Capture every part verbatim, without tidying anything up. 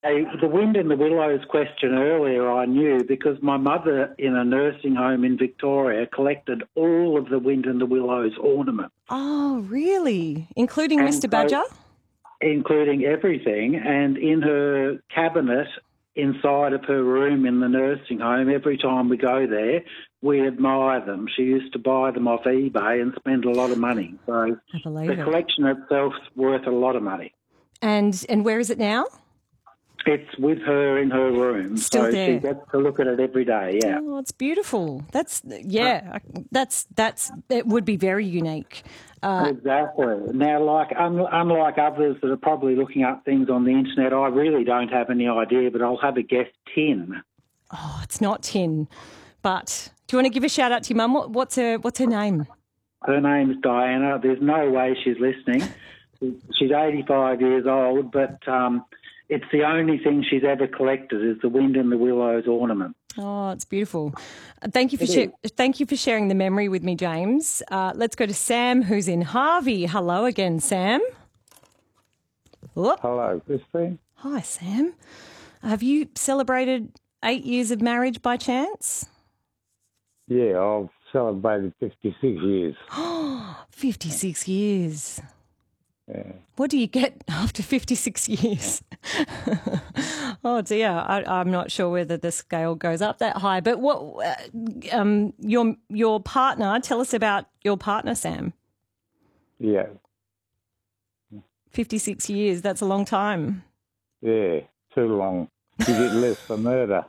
Hey, the Wind in the Willows question earlier I knew because my mother in a nursing home in Victoria collected all of the Wind in the Willows ornaments. Oh, really? Including And Mister so- Badger? Including everything, and in her cabinet inside of her room in the nursing home, every time we go there, we admire them. She used to buy them off eBay and spend a lot of money. So I believe the it. collection itself's worth a lot of money. And and where is it now? It's with her in her room, Still so there. she gets to look at it every day, yeah. Oh, it's beautiful. That's, yeah, that's, that's, it would be very unique. Uh, Exactly. Now, like un- unlike others that are probably looking up things on the internet, I really don't have any idea, but I'll have a guess tin. oh, it's not tin. But do you want to give a shout out to your mum? What, what's her What's her name? Her name's Diana. There's no way she's listening. She's eighty-five years old, but um, it's the only thing she's ever collected is the Wind in the Willows ornament. Oh, it's beautiful. Uh, Thank you for It sha- thank you for sharing the memory with me, James. Uh, let's go to Sam, who's in Harvey. Hello again, Sam. Whoop. Hello, Christine. Hi, Sam. Have you celebrated eight years of marriage by chance? Yeah, I've celebrated fifty-six years. fifty-six years. Yeah. What do you get after fifty-six years? oh dear, I, I'm not sure whether the scale goes up that high. But what, uh, um, your your partner? Tell us about your partner, Sam. Yeah, fifty-six years. That's a long time. yeah, too long. You get less for murder.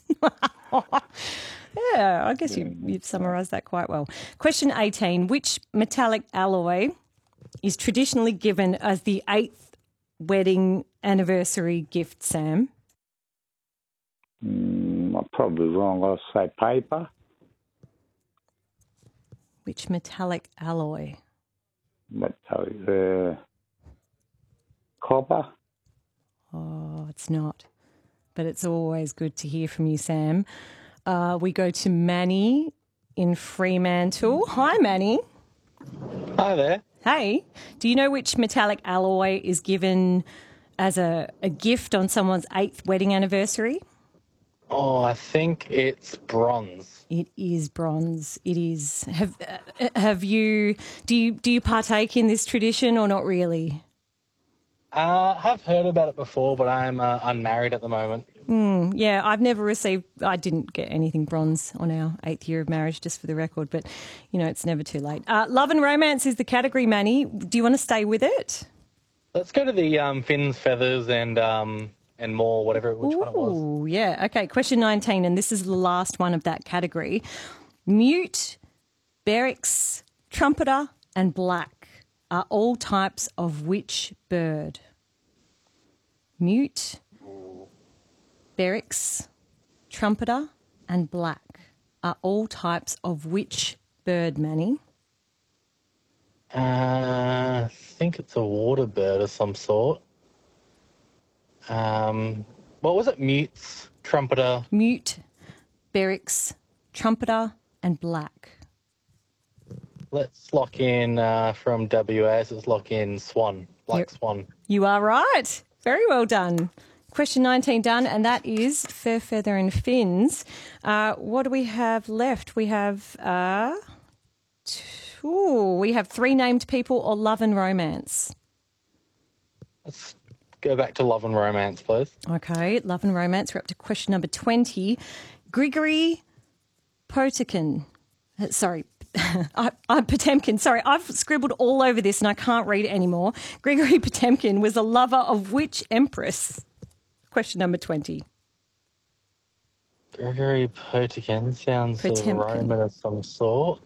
Yeah, I guess you, you've summarised that quite well. Question eighteen: which metallic alloy is traditionally given as the eighth wedding anniversary gift, Sam? mm, I'm probably wrong. I'll say paper. Which metallic alloy? But uh, copper. Oh, it's not. But it's always good to hear from you, Sam. Uh, we go to Manny in Fremantle. Hi, Manny. Hi there. Hey, do you know which metallic alloy is given as a, a gift on someone's eighth wedding anniversary? Oh, I think it's bronze. It is bronze. It is. Have uh, have you do you do you partake in this tradition or not really? Uh, I've heard about it before, but I'm uh, unmarried at the moment. Mm, yeah, I've never received. I didn't get anything bronze on our eighth year of marriage, just for the record. But you know, it's never too late. Uh, love and romance is the category, Manny. Do you want to stay with it? Let's go to the um, fins, feathers, and um, and more, whatever, which one it was. Oh, yeah. Okay, question nineteen, and this is the last one of that category. Mute, Berrics, Trumpeter, and Black are all types of which bird? Mute, Berrics, Trumpeter, and Black are all types of which bird, Manny? Uh, I think it's a water bird of some sort. Um, what was it? Mutes, trumpeter. Mute, Berrics, Trumpeter, and Black. Let's lock in uh, from W A. So let's lock in swan, black Yep. swan. You are right. Very well done. Question nineteen done, and that is fur, feather, and fins. Uh, what do we have left? We have uh, two. We have three named people or love and romance. Let's go back to love and romance, please. Okay, love and romance. We're up to question number twenty. Grigory Potemkin. Uh, Sorry, I, I, Potemkin. Sorry, I've scribbled all over this and I can't read it anymore. Grigory Potemkin was a lover of which empress? Question number twenty. Gregory Potemkin sounds Potemkin. a Roman of some sort.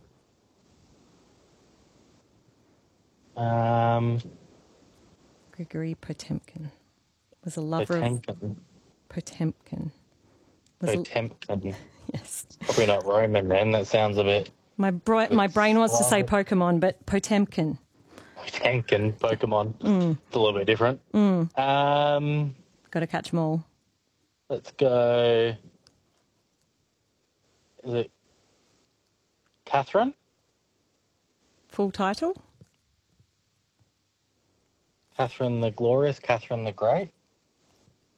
Um, Grigory Potemkin was a lover of Potemkin. Potemkin. Was a, Potemkin. yes. Probably not Roman then. That sounds a bit My bri- my brain wants to say Pokemon, but Potemkin. Potemkin, Pokemon. Mm. It's a little bit different. Mm. Um, Got to catch them all. let's go. Is it Catherine? Full title? Catherine the Glorious, Catherine the Great?